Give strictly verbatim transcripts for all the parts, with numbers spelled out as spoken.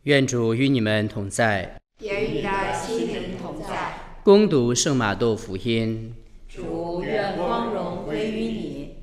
愿主与你们同在， 也与你的心灵同在。 恭读圣马窦福音。 主，愿光荣归于你。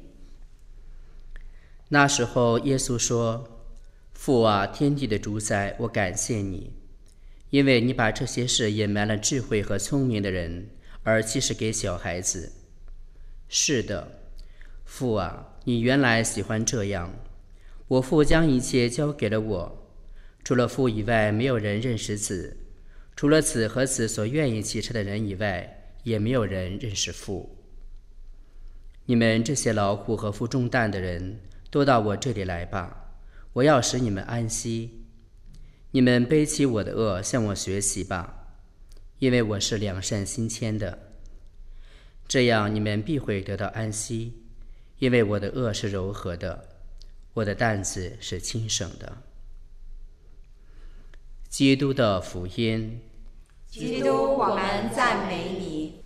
那时候，耶稣说：“父啊，天地的主宰，我感谢你，因为你把这些事隐瞒了智慧和聪明的人，而启示给小孩子。是的，父啊，你原来喜欢这样。我父将一切交给了我。除了父以外，没有人认识子；除了子和子所愿意启示的人以外，也没有人认识父。你们这些劳苦和负重担的人，都到我这里来吧，我要使你们安息。你们背起我的轭，向我学习吧，因为我是良善心谦的。这样你们必会得到安息，因为我的轭是柔和的，我的担子是轻省的。”基督的福音。 基督，我们赞美你。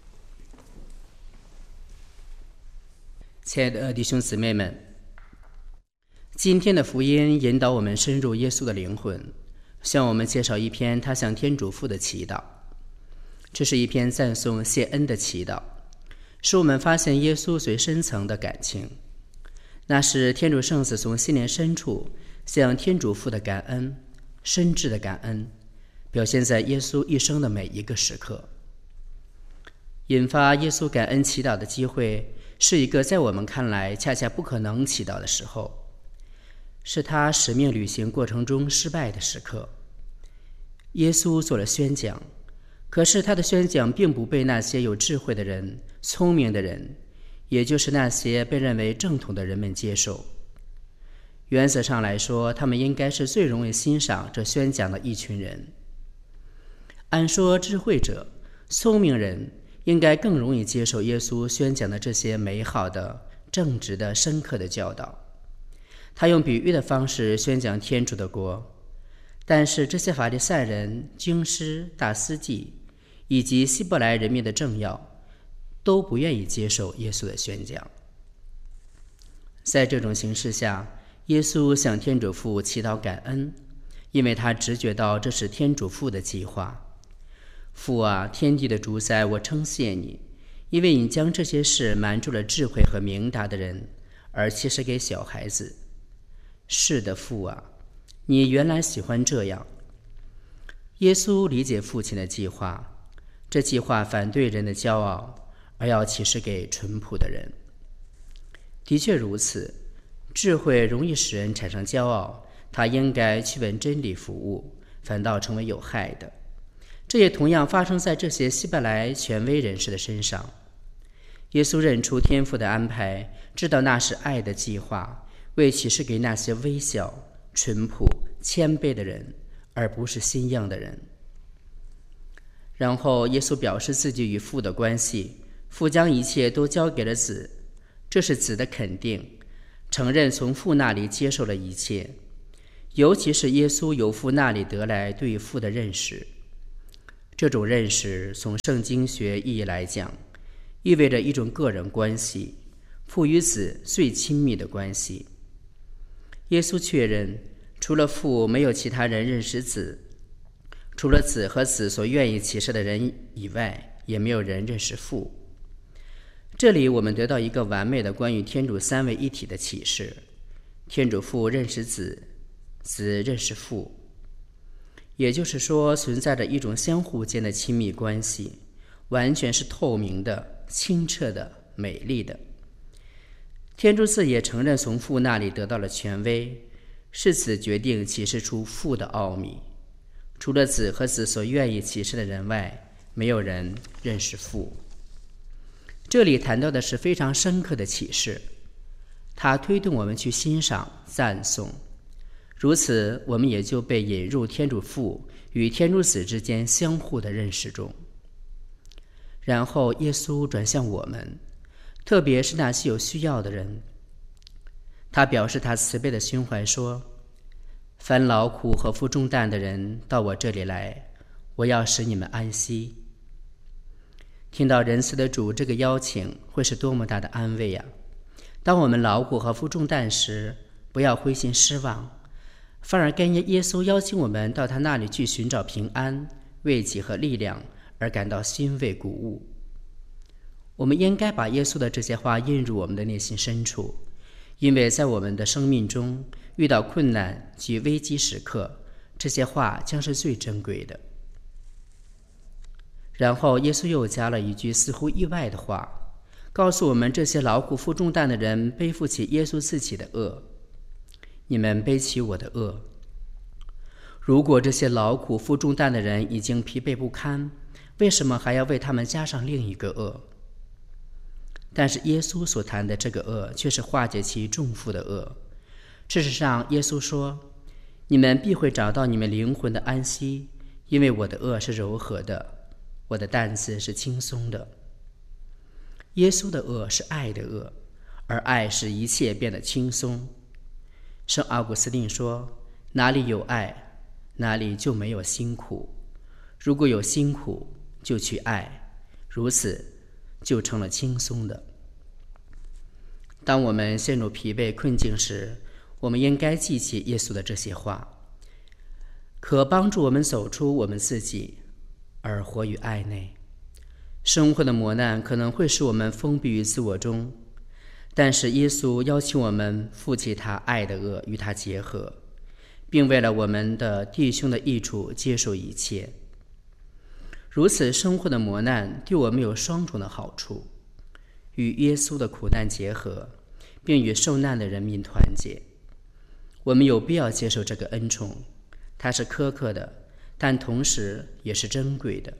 亲爱的弟兄姊妹们，今天的福音引导我们深入耶稣的灵魂，向我们介绍一篇他向天主父的祈祷。这是一篇赞颂谢恩的祈祷，使我们发现耶稣最深层的感情，那是天主圣子从心灵深处向天主父的感恩，深挚的感恩，表现在耶稣一生的每一个时刻。引发耶稣感恩祈祷的机会，是一个在我们看来恰恰不可能祈祷的时候，是他使命履行过程中失败的时刻。耶稣做了宣讲，可是他的宣讲并不被那些有智慧的人、聪明的人，也就是那些被认为正统的人们接受。原则上来说，他们应该是最容易欣赏这宣讲的一群人。按说，智慧者、聪明人应该更容易接受耶稣宣讲的这些美好的、正直的、深刻的教导。他用比喻的方式宣讲天主的国，但是这些法利赛人、经师、大司祭以及希伯来人民的政要都不愿意接受耶稣的宣讲。在这种形势下，耶稣向天主父祈祷感恩，因为他直觉到这是天主父的计划。父啊，天地的主宰，我称谢你，因为你将这些事瞒住了智慧和明达的人，而启示给小孩子。是的，父啊，你原来喜欢这样。耶稣理解父亲的计划，这计划反对人的骄傲，而要启示给淳朴的人。的确如此，智慧容易使人产生骄傲，他应该去为真理服务，反倒成为有害的。这也同样发生在这些希伯来权威人士的身上。耶稣认出天父的安排，知道那是爱的计划，为启示给那些微小、淳朴、谦卑的人，而不是心硬的人。然后耶稣表示自己与父的关系，父将一切都交给了子，这是子的肯定，承认从父那里接受了一切，尤其是耶稣由父那里得来对于父的认识。这种认识从圣经学意义来讲，意味着一种个人关系，父与子最亲密的关系。耶稣确认，除了父，没有其他人认识子；除了子和子所愿意启示的人以外，也没有人认识父。这里我们得到一个完美的关于天主三位一体的启示：天主父认识子，子认识父。也就是说，存在着一种相互间的亲密关系，完全是透明的、清澈的、美丽的。天主子也承认从父那里得到了权威，是子决定启示出父的奥秘。除了子和子所愿意启示的人外，没有人认识父。这里谈到的是非常深刻的启示，它推动我们去欣赏、赞颂。如此，我们也就被引入天主父与天主子之间相互的认识中。然后耶稣转向我们，特别是那些有需要的人，他表示他慈悲的胸怀说：凡劳苦和负重担的人到我这里来，我要使你们安息。听到仁慈的主这个邀请，会是多么大的安慰呀！当我们劳苦和负重担时，不要灰心失望， 反而跟耶稣邀请我们到他那里去寻找平安、慰藉和力量而感到欣慰鼓舞。我们应该把耶稣的这些话印入我们的内心深处，因为在我们的生命中遇到困难及危机时刻，这些话将是最珍贵的。然后耶稣又加了一句似乎意外的话，告诉我们这些劳苦负重担的人背负起耶稣自己的恶。你们背起我的恶。如果这些劳苦负重担的人已经疲惫不堪，为什么还要为他们加上另一个恶？但是耶稣所谈的这个恶却是化解其重负的恶。事实上，耶稣说，你们必会找到你们灵魂的安息，因为我的恶是柔和的，我的担子是轻松的。耶稣的恶是爱的恶，而爱使一切变得轻松。圣奥古斯丁说，哪里有爱，哪里就没有辛苦，如果有辛苦，就去爱，如此就成了轻松的。当我们陷入疲惫困境时，我们应该记起耶稣的这些话，可帮助我们走出我们自己，而活于爱内。生活的磨难可能会使我们封闭于自我中，但是耶稣邀请我们负起他爱的恶，与他结合，并为了我们的弟兄的益处接受一切。如此生活的磨难对我们有双重的好处：与耶稣的苦难结合，并与受难的人民团结。我们有必要接受这个恩宠，它是苛刻的，但同时也是珍贵的。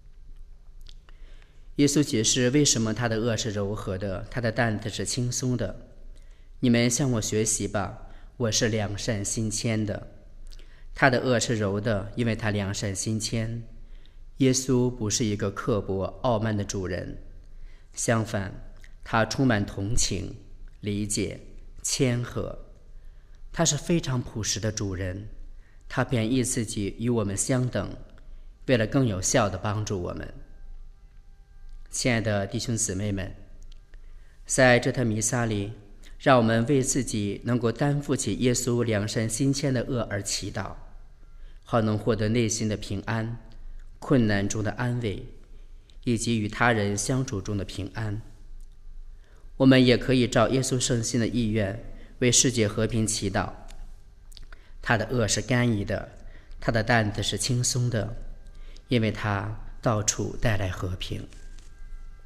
耶稣解释为什么他的恶是柔和的，他的担子是轻松的。你们向我学习吧，我是良善心谦的。他的恶是柔的，因为他良善心谦。耶稣不是一个刻薄傲慢的主人，相反，他充满同情、理解、谦和。他是非常朴实的主人，他贬义自己与我们相等，为了更有效地帮助我们。亲爱的弟兄姊妹们，在这堂弥撒里，让我们为自己能够担负起耶稣良善心谦的恶而祈祷，好能获得内心的平安、困难中的安慰，以及与他人相处中的平安。我们也可以照耶稣圣心的意愿，为世界和平祈祷。他的恶是甘饴的，他的担子是轻松的，因为他到处带来和平。